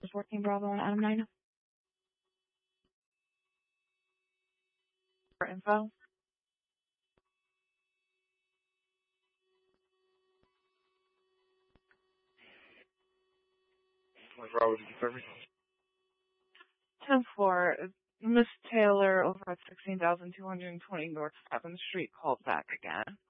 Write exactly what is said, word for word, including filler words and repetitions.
is working Bravo on Adam nine. For info. What's wrong with the service? ten four. Miss Taylor over at sixteen thousand two hundred twenty North seventh Street called back again.